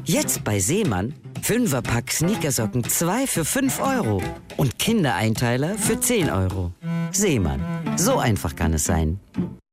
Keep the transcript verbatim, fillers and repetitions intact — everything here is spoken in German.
Jetzt bei Seemann. Fünferpack Sneakersocken zwei für fünf Euro. Und Kindereinteiler für zehn Euro. Seemann. So einfach kann es sein.